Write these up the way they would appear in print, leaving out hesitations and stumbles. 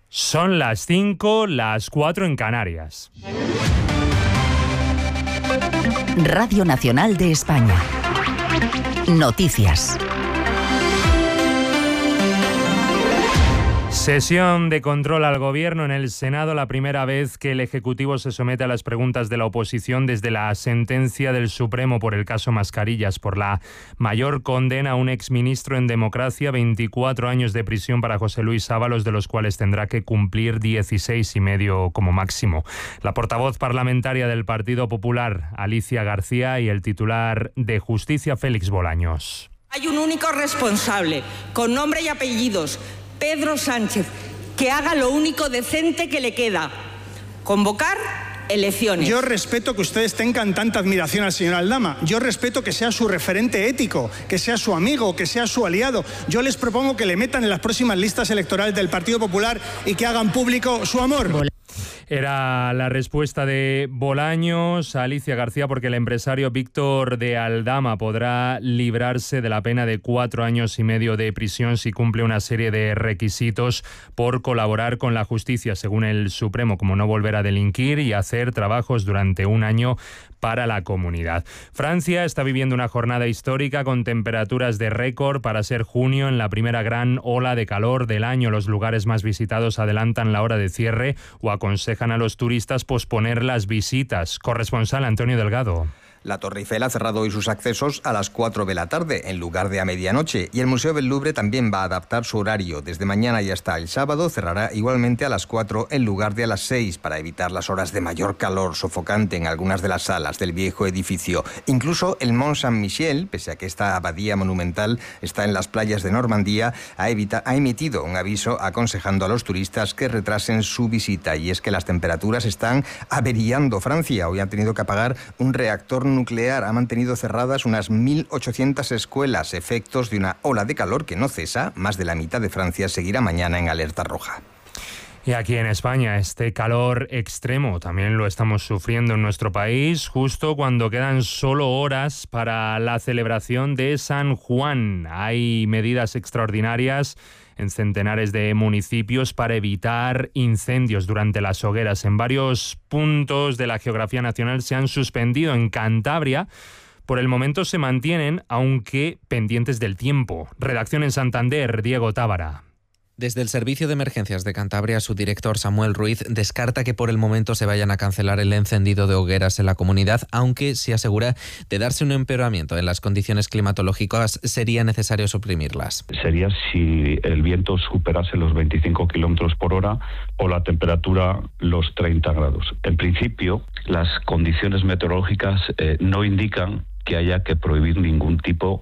Son las 5, las 4 en Canarias. Radio Nacional de España. Noticias. Sesión de control al Gobierno en el Senado, la primera vez que el Ejecutivo se somete a las preguntas de la oposición desde la sentencia del Supremo por el caso Mascarillas, por la mayor condena a un exministro en democracia, 24 años de prisión para José Luis Ábalos, de los cuales tendrá que cumplir 16 y medio como máximo. La portavoz parlamentaria del Partido Popular, Alicia García, y el titular de Justicia, Félix Bolaños. Hay un único responsable, con nombre y apellidos, Pedro Sánchez, que haga lo único decente que le queda: convocar elecciones. Yo respeto que ustedes tengan tanta admiración al señor Aldama. Yo respeto que sea su referente ético, que sea su amigo, que sea su aliado. Yo les propongo que le metan en las próximas listas electorales del Partido Popular y que hagan público su amor. Era la respuesta de Bolaños a Alicia García, porque el empresario Víctor de Aldama podrá librarse de la pena de 4 años y medio de prisión si cumple una serie de requisitos por colaborar con la justicia, según el Supremo, como no volver a delinquir y hacer trabajos durante un año para la comunidad. Francia está viviendo una jornada histórica con temperaturas de récord para ser junio, en la primera gran ola de calor del año. Los lugares más visitados adelantan la hora de cierre o aconsejan a los turistas posponer las visitas. Corresponsal Antonio Delgado. La Torre Eiffel ha cerrado hoy sus accesos a las 4 de la tarde, en lugar de a medianoche, y el Museo del Louvre también va a adaptar su horario. Desde mañana y hasta el sábado cerrará igualmente a las 4 en lugar de a las 6, para evitar las horas de mayor calor sofocante en algunas de las salas del viejo edificio. Incluso el Mont Saint-Michel, pese a que esta abadía monumental está en las playas de Normandía, ha emitido un aviso aconsejando a los turistas que retrasen su visita. Y es que las temperaturas están averiando Francia. Hoy han tenido que apagar un reactor nuclear, ha mantenido cerradas unas 1.800 escuelas, efectos de una ola de calor que no cesa. Más de la mitad de Francia seguirá mañana en alerta roja. Y aquí en España, este calor extremo también lo estamos sufriendo en nuestro país, justo cuando quedan solo horas para la celebración de San Juan. Hay medidas extraordinarias en centenares de municipios para evitar incendios durante las hogueras. En varios puntos de la geografía nacional se han suspendido. En Cantabria, por el momento se mantienen, aunque pendientes del tiempo. Redacción en Santander, Diego Tábara. Desde el Servicio de Emergencias de Cantabria, su director Samuel Ruiz descarta que por el momento se vayan a cancelar el encendido de hogueras en la comunidad, aunque sí asegura de darse un empeoramiento en las condiciones climatológicas sería necesario suprimirlas. Sería si el viento superase los 25 kilómetros por hora o la temperatura los 30 grados. En principio, las condiciones meteorológicas no indican que haya que prohibir ningún tipo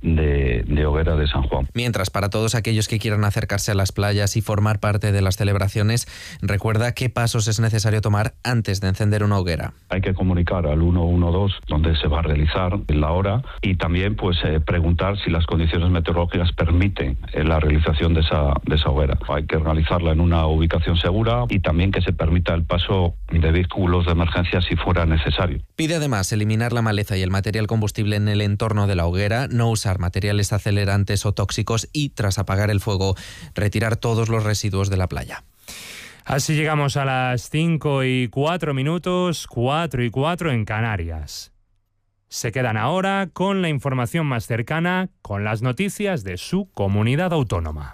de hoguera de San Juan. Mientras, para todos aquellos que quieran acercarse a las playas y formar parte de las celebraciones, recuerda qué pasos es necesario tomar antes de encender una hoguera. Hay que comunicar al 112 donde se va a realizar la hora y también preguntar si las condiciones meteorológicas permiten la realización de esa hoguera. Hay que realizarla en una ubicación segura y también que se permita el paso de vehículos de emergencia si fuera necesario. Pide además eliminar la maleza y el material combustible en el entorno de la hoguera, no usar materiales acelerantes o tóxicos y, tras apagar el fuego, retirar todos los residuos de la playa. Así llegamos a las 5:04, 4:04 en Canarias. Se quedan ahora con la información más cercana, con las noticias de su comunidad autónoma.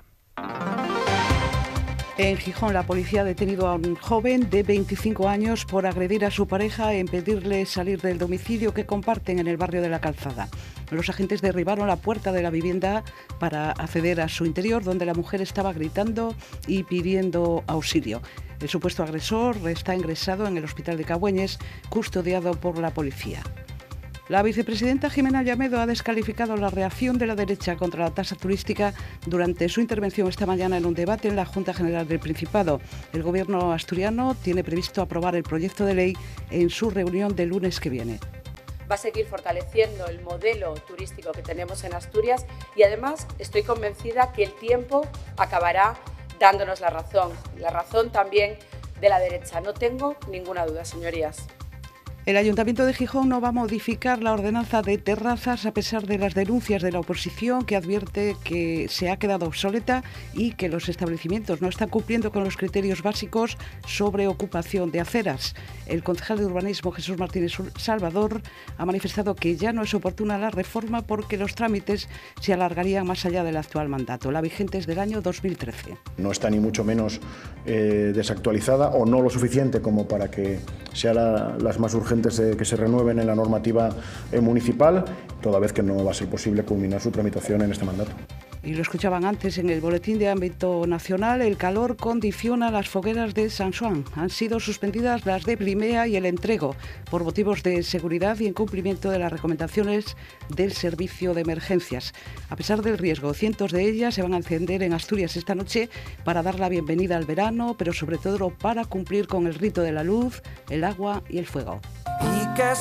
En Gijón, la policía ha detenido a un joven de 25 años por agredir a su pareja e impedirle salir del domicilio que comparten en el barrio de La Calzada. Los agentes derribaron la puerta de la vivienda para acceder a su interior, donde la mujer estaba gritando y pidiendo auxilio. El supuesto agresor está ingresado en el hospital de Cabueñes, custodiado por la policía. La vicepresidenta Jimena Llamedo ha descalificado la reacción de la derecha contra la tasa turística durante su intervención esta mañana en un debate en la Junta General del Principado. El gobierno asturiano tiene previsto aprobar el proyecto de ley en su reunión del lunes que viene. Va a seguir fortaleciendo el modelo turístico que tenemos en Asturias y además estoy convencida que el tiempo acabará dándonos la razón también de la derecha. No tengo ninguna duda, señorías. El Ayuntamiento de Gijón no va a modificar la ordenanza de terrazas a pesar de las denuncias de la oposición, que advierte que se ha quedado obsoleta y que los establecimientos no están cumpliendo con los criterios básicos sobre ocupación de aceras. El concejal de Urbanismo, Jesús Martínez Salvador, ha manifestado que ya no es oportuna la reforma porque los trámites se alargarían más allá del actual mandato. La vigente es del año 2013. No está ni mucho menos desactualizada o no lo suficiente como para que sea las más urgentes que se renueven en la normativa municipal, toda vez que no va a ser posible culminar su tramitación en este mandato. Y lo escuchaban antes en el boletín de ámbito nacional, el calor condiciona las fogueras de San Xoán. Han sido suspendidas las de Blimea y el Entrego por motivos de seguridad y en cumplimiento de las recomendaciones del servicio de emergencias. A pesar del riesgo, cientos de ellas se van a encender en Asturias esta noche para dar la bienvenida al verano, pero sobre todo para cumplir con el rito de la luz, el agua y el fuego.